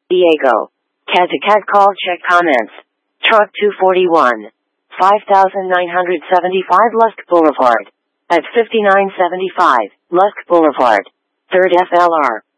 Diego. Cat call check comments. Truck 241. 5975 Lusk Boulevard. At 5975 Lusk Boulevard. 3rd FLR.